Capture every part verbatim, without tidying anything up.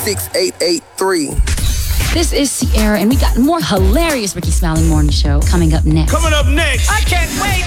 six eight eight three. This is Sierra, and we got more hilarious Ricky Smiling Morning Show coming up next. Coming up next. I can't wait.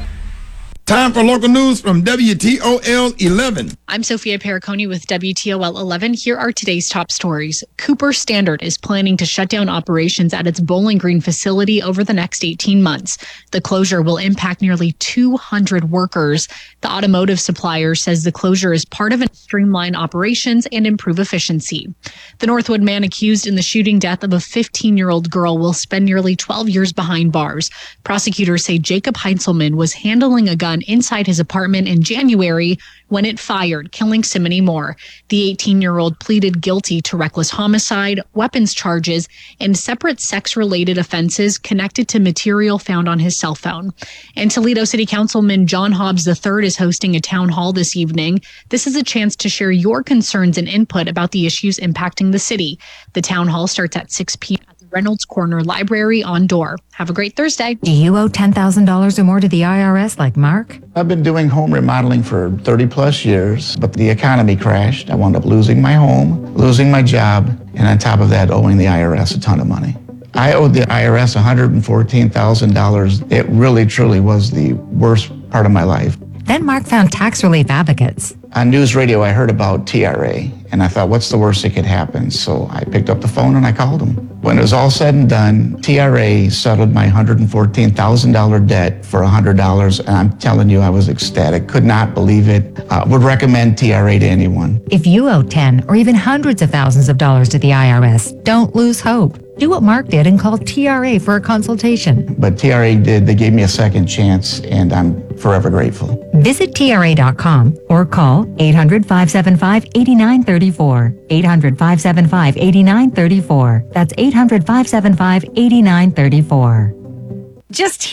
Time for local news from W T O L eleven. I'm Sophia Periconi with W T O L eleven. Here are today's top stories. Cooper Standard is planning to shut down operations at its Bowling Green facility over the next eighteen months. The closure will impact nearly two hundred workers. The automotive supplier says the closure is part of a streamline operations and improve efficiency. The Northwood man accused in the shooting death of a fifteen-year-old girl will spend nearly twelve years behind bars. Prosecutors say Jacob Heintzelman was handling a gun inside his apartment in January when it fired, killing Simony Moore. The eighteen-year-old pleaded guilty to reckless homicide, weapons charges, and separate sex-related offenses connected to material found on his cell phone. And Toledo City Councilman John Hobbs the third is hosting a town hall this evening. This is a chance to share your concerns and input about the issues impacting the city. The town hall starts at six p.m. at the Reynolds Corner Library on Door. Have a great Thursday. Do you owe ten thousand dollars or more to the I R S like Mark? I've been doing home remodeling for thirty plus years, but the economy crashed. I wound up losing my home, losing my job, and on top of that, owing the I R S a ton of money. I owed the I R S one hundred fourteen thousand dollars. It really, truly was the worst part of my life. Then Mark found tax relief advocates. On news radio, I heard about T R A, and I thought, what's the worst that could happen? So I picked up the phone and I called them. When it was all said and done, T R A settled my one hundred fourteen thousand dollars debt for one hundred dollars, and I'm telling you, I was ecstatic. Could not believe it. Uh, would recommend T R A to anyone. If you owe ten or even hundreds of thousands of dollars to the I R S, don't lose hope. Do what Mark did and call T R A for a consultation. But T R A did. They gave me a second chance, and I'm forever grateful. Visit T R A dot com or call eight hundred, five seven five, eight nine three four. eight hundred, five seven five, eight nine three four. That's eight hundred, five seven five, eight nine three four. Just